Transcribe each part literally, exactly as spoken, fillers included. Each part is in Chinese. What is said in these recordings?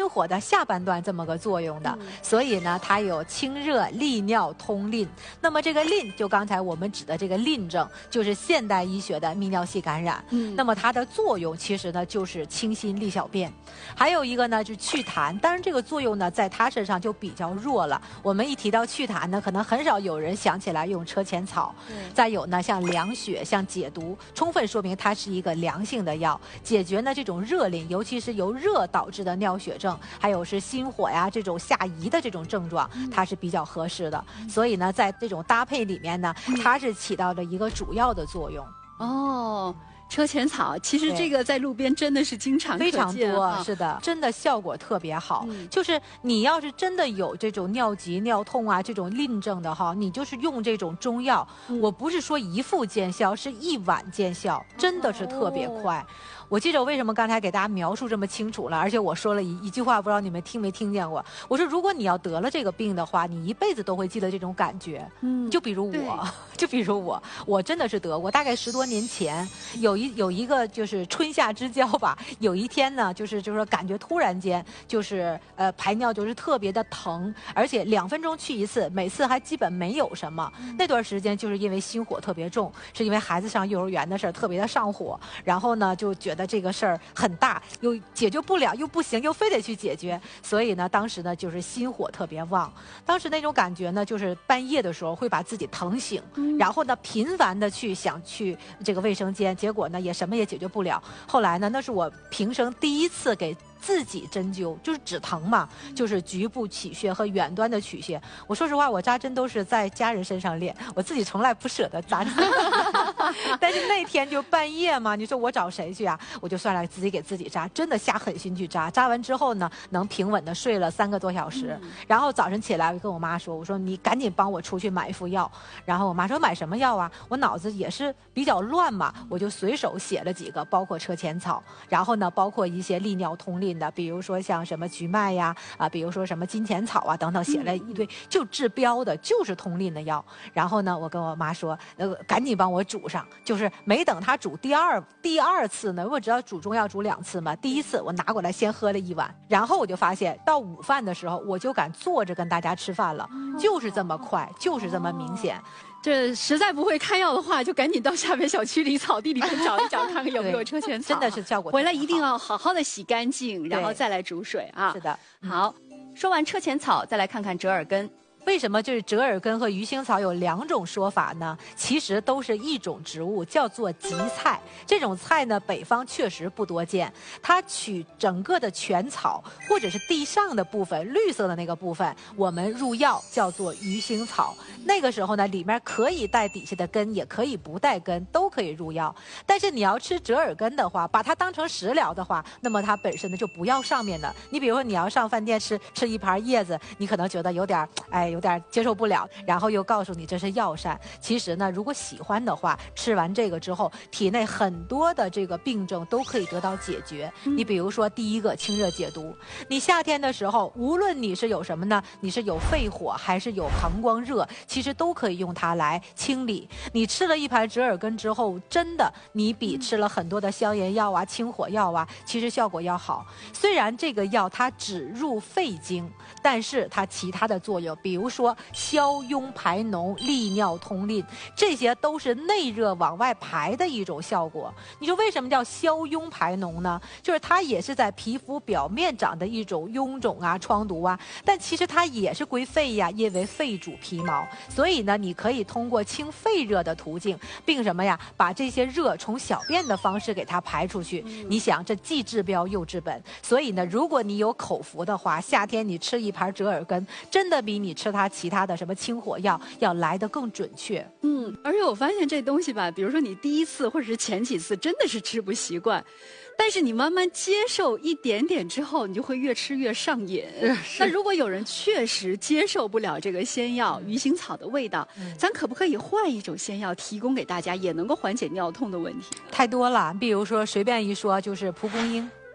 心火的下半段这么个作用的，嗯、所以呢，它有清热利尿通淋。那么这个淋，就刚才我们指的这个淋症，就是现代医学的泌尿系感染。嗯，那么它的作用其实呢，就是清心利小便。还有一个呢，就是祛痰。当然，这个作用呢，在它身上就比较弱了。我们一提到祛痰呢，可能很少有人想起来用车前草。再有呢，像凉血、像解毒，充分说明它是一个凉性的药，解决呢这种热淋，尤其是由热导致的尿血症，还有是心火呀这种下移的这种症状，它是比较合适的。所以呢，在这种搭配里面呢，它是起到了一个主要的作用。 哦。车前草其实这个在路边真的是经常非常多、啊、是的，真的效果特别好、嗯、就是你要是真的有这种尿急尿痛啊这种淋症的哈，你就是用这种中药、嗯、我不是说一副见效，是一晚见效，真的是特别快、哦、我记着为什么刚才给大家描述这么清楚了，而且我说了一一句话，不知道你们听没听见过，我说如果你要得了这个病的话，你一辈子都会记得这种感觉。嗯，就比如我就比如我我真的是得过，大概十多年前有一有一个就是春夏之交吧，有一天呢，就是就是说感觉突然间就是呃排尿就是特别的疼，而且两分钟去一次，每次还基本没有什么。嗯、那段时间就是因为心火特别重，是因为孩子上幼儿园的事儿特别的上火，然后呢就觉得这个事儿很大，又解决不了，又不行，又非得去解决，所以呢当时呢就是心火特别旺。当时那种感觉呢，就是半夜的时候会把自己疼醒，嗯、然后呢频繁的去想去这个卫生间，结果呢也什么也解决不了。后来呢，那是我平生第一次给自己针灸，就是止疼嘛，就是局部取穴和远端的取穴。我说实话，我扎针都是在家人身上练，我自己从来不舍得扎针。但是那天就半夜嘛，你说我找谁去啊？我就算了，自己给自己扎，真的下狠心去扎。扎完之后呢，能平稳的睡了三个多小时。嗯、然后早晨起来，我跟我妈说：“我说你赶紧帮我出去买一副药。”然后我妈说：“买什么药啊？”我脑子也是比较乱嘛，我就随手写了几个，包括车前草，然后呢，包括一些利尿通淋的，比如说像什么菊麦呀，啊，比如说什么金钱草啊等等，写了一堆，就治标的，就是通淋的药。然后呢，我跟我妈说，那个赶紧帮我煮上，就是没等她煮第二第二次呢，我只要煮中药煮两次嘛，第一次我拿过来先喝了一碗，然后我就发现到午饭的时候，我就敢坐着跟大家吃饭了，就是这么快，就是这么明显。 这实在不会开药的话，就赶紧到下面小区里草地里面找一找，看看有没有车前草。 真的是效果。 回来一定要好好的洗干净，然后再来煮水啊。 是的。 好，说完车前草，再来看看折耳根。 为什么就是折耳根和鱼腥草有两种说法呢？其实都是一种植物，叫做荠菜。这种菜呢，北方确实不多见。它取整个的全草或者是地上的部分，绿色的那个部分，我们入药叫做鱼腥草。那个时候呢，里面可以带底下的根，也可以不带根，都可以入药。但是你要吃折耳根的话，把它当成食疗的话，那么它本身呢就不要上面的。你比如说你要上饭店吃吃一盘叶子，你可能觉得有点哎。有点接受不了，然后又告诉你这是药膳。其实呢，如果喜欢的话，吃完这个之后，体内很多的这个病症都可以得到解决。嗯、你比如说，第一个清热解毒。你夏天的时候，无论你是有什么呢，你是有肺火还是有膀胱热，其实都可以用它来清理。你吃了一盘折耳根之后，真的你比吃了很多的消炎药啊、清火药啊，其实效果要好。虽然这个药它只入肺经，但是它其他的作用，比如比如说消痈排脓、利尿通淋，这些都是内热往外排的一种效果。你说为什么叫消痈排脓呢？就是它也是在皮肤表面长的一种臃肿啊、疮毒啊，但其实它也是归肺呀，因为肺主皮毛，所以呢，你可以通过清肺热的途径，并什么呀，把这些热从小便的方式给它排出去。嗯、你想，这既治标又治本。所以呢，如果你有口服的话，夏天你吃一盘折耳根，真的比你吃它其他的什么清火药要来得更准确。 嗯，而且我发现这东西吧，比如说你第一次或者是前几次真的是吃不习惯，但是你慢慢接受一点点之后，你就会越吃越上瘾。那如果有人确实接受不了这个仙药鱼腥草的味道，嗯、咱可不可以换一种仙药提供给大家，也能够缓解尿痛的问题？ 太多了，比如说随便一说就是蒲公英。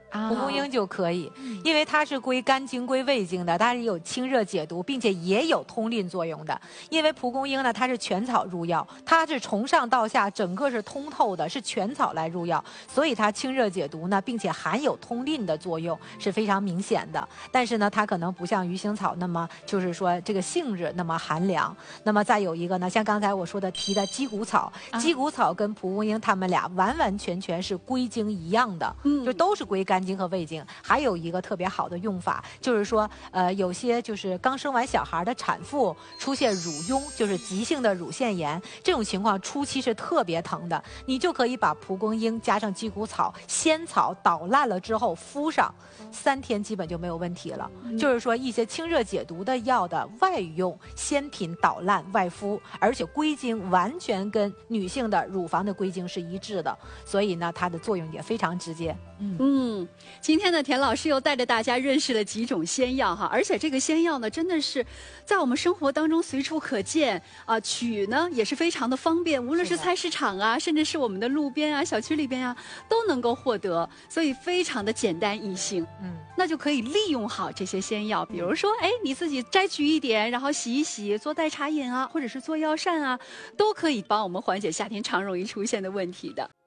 蒲公英就可以，因为它是归肝经、归胃经的，它是有清热解毒，并且也有通淋作用的。因为蒲公英呢，它是全草入药，它是从上到下整个是通透的，是全草来入药，所以它清热解毒呢，并且含有通淋的作用是非常明显的。但是呢，它可能不像鱼腥草那么就是说这个性质那么寒凉。那么再有一个呢，像刚才我说的提的鸡骨草，鸡骨草跟蒲公英它们俩完完全全是归经一样的，嗯，就都是归肝经和胃经。还有一个特别好的用法，就是说，呃，有些就是刚生完小孩的产妇出现乳痈，就是急性的乳腺炎，这种情况初期是特别疼的，你就可以把蒲公英加上鸡骨草、仙草捣烂了之后敷上，三天基本就没有问题了。嗯、就是说，一些清热解毒的药的外用鲜品捣烂外敷，而且归经完全跟女性的乳房的归经是一致的，所以呢，它的作用也非常直接。 嗯嗯，今天呢，田老师又带着大家认识了几种仙药哈，而且这个仙药呢，真的是在我们生活当中随处可见啊，取呢也是非常的方便，无论是菜市场啊，甚至是我们的路边啊、小区里边啊，都能够获得，所以非常的简单易行。嗯，那就可以利用好这些仙药，比如说，哎，你自己摘取一点，然后洗一洗，做代茶饮啊，或者是做药膳啊，都可以帮我们缓解夏天常容易出现的问题的。